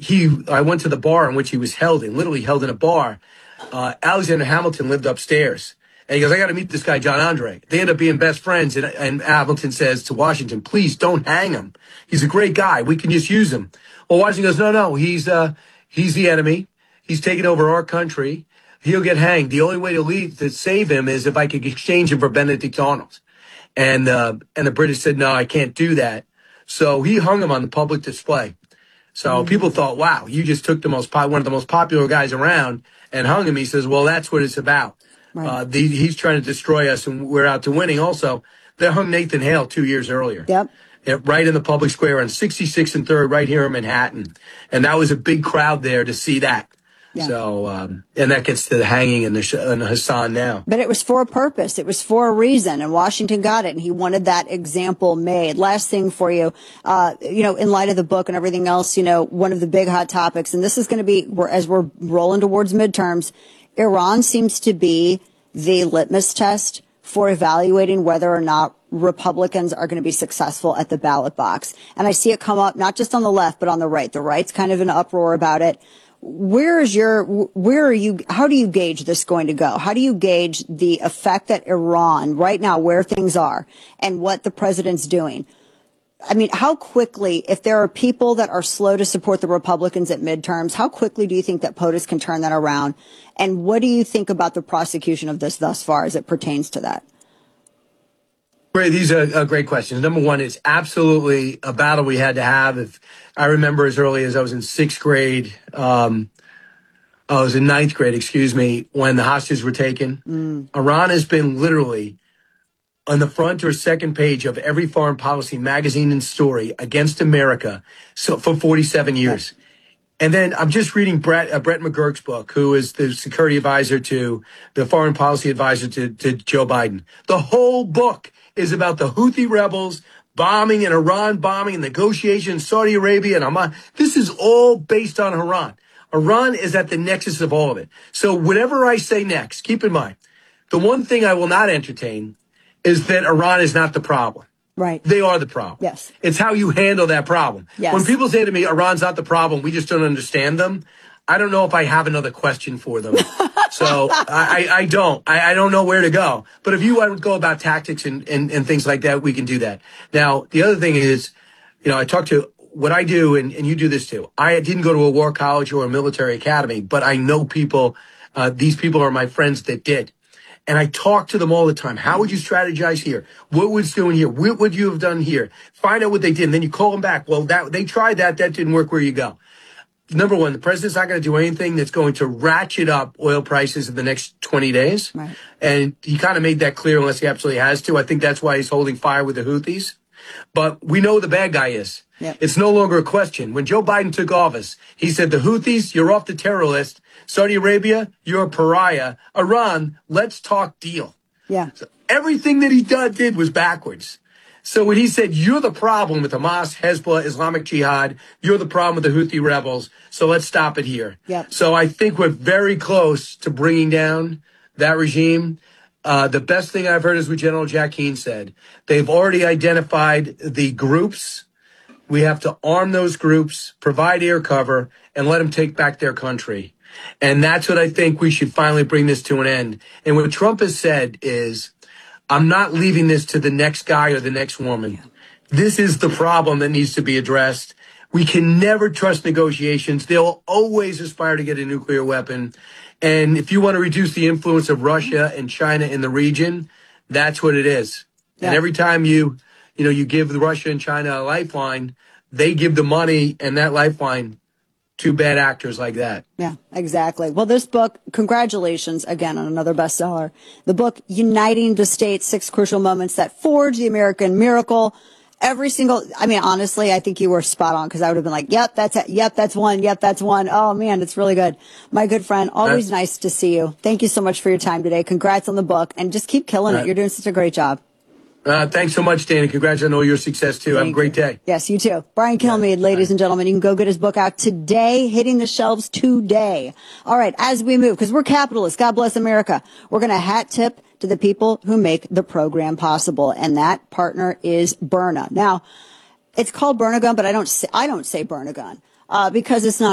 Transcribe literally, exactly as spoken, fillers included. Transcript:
he, I went to the bar in which he was held in, literally held in a bar. Uh, Alexander Hamilton lived upstairs. And he goes, I got to meet this guy, John Andre. They end up being best friends. And, and Hamilton says to Washington, please don't hang him. He's a great guy. We can just use him. Well, Washington goes, no, no, he's, uh, he's the enemy. He's taking over our country. He'll get hanged. The only way to leave, to save him is if I could exchange him for Benedict Arnold. And, uh, and the British said, no, I can't do that. So he hung him on the public display. So mm-hmm. people thought, wow, you just took the most po- one of the most popular guys around and hung him. He says, well, that's what it's about. Right. Uh, the, he's trying to destroy us, and we're out to winning. Also, they hung Nathan Hale two years earlier. Yep. Right in the public square on sixty-sixth and third, right here in Manhattan. And that was a big crowd there to see that. Yeah. So, um, and that gets to the hanging and the and Hassan now. But it was for a purpose. It was for a reason, and Washington got it, and he wanted that example made. Last thing for you, uh, you know, in light of the book and everything else, you know, one of the big hot topics, and this is going to be, as we're rolling towards midterms, Iran seems to be the litmus test for evaluating whether or not Republicans are going to be successful at the ballot box. And I see it come up not just on the left, but on the right. The right's kind of in uproar about it. Where is your, where are you, how do you gauge this going to go? How do you gauge the effect that Iran, right now, where things are, and what the president's doing? I mean, how quickly, if there are people that are slow to support the Republicans at midterms, how quickly do you think that POTUS can turn that around? And what do you think about the prosecution of this thus far as it pertains to that? Great. These are uh, great questions. Number one, it's absolutely a battle we had to have. If I remember as early as I was in sixth grade, um, I was in ninth grade, excuse me, when the hostages were taken. Mm. Iran has been literally on the front or second page of every foreign policy magazine and story against America so for forty-seven years. Yeah. And then I'm just reading Brett, uh, Brett McGurk's book, who is the security advisor to the foreign policy advisor to, to Joe Biden. The whole book is about the Houthi rebels bombing and Iran bombing and negotiations, Saudi Arabia and Oman. This is all based on Iran. Iran is at the nexus of all of it. So whatever I say next, keep in mind, the one thing I will not entertain is that Iran is not the problem. Right. They are the problem. Yes. It's how you handle that problem. Yes. When people say to me, Iran's not the problem, we just don't understand them, I don't know if I have another question for them. So I, I don't. I, I don't know where to go. But if you want to go about tactics and, and, and things like that, we can do that. Now, the other thing is, you know, I talk to what I do, and, and you do this too. I didn't go to a war college or a military academy, but I know people, uh, these people are my friends that did. And I talk to them all the time. How would you strategize here? What was doing here? What would you have done here? Find out what they did. And then you call them back. Well, that they tried that. That didn't work. Where you go? Number one, the president's not going to do anything that's going to ratchet up oil prices in the next twenty days. Right. And he kind of made that clear unless he absolutely has to. I think that's why he's holding fire with the Houthis. But we know who the bad guy is. Yep. It's no longer a question. When Joe Biden took office, he said, the Houthis, you're off the terror list. Saudi Arabia, you're a pariah. Iran, let's talk deal. Yeah. So everything that he did, did was backwards. So when he said, you're the problem with Hamas, Hezbollah, Islamic Jihad, you're the problem with the Houthi rebels, so let's stop it here. Yep. So I think we're very close to bringing down that regime. Uh, the best thing I've heard is what General Jack Keane said. They've already identified the groups. We have to arm those groups, provide air cover, and let them take back their country. And that's what I think we should finally bring this to an end. And what Trump has said is, I'm not leaving this to the next guy or the next woman. This is the problem that needs to be addressed. We can never trust negotiations. They'll always aspire to get a nuclear weapon. And if you want to reduce the influence of Russia and China in the region, that's what it is. Yeah. And every time you, you know, you give Russia and China a lifeline, they give the money and that lifeline to bad actors like that. Yeah, exactly. Well, this book, congratulations again on another bestseller. The book, Uniting the States, Six Crucial Moments That Forged the American Miracle. Every single, I mean, honestly, I think you were spot on because I would have been like, yep, that's it. Yep, that's one. Yep, that's one. Oh, man, it's really good. My good friend, always uh, nice to see you. Thank you so much for your time today. Congrats on the book and just keep killing uh, it. You're doing such a great job. Uh, thanks so much, Dana. Congrats on all your success, too. Thank Have a great you. day. Yes, you too. Brian Kilmeade, ladies and gentlemen, you can go get his book out today, hitting the shelves today. All right, as we move, because we're capitalists, God bless America, we're going to hat tip to the people who make the program possible, and that partner is Byrna. Now, it's called Byrna Gun, but I don't say, I don't say Byrna Gun uh, because it's not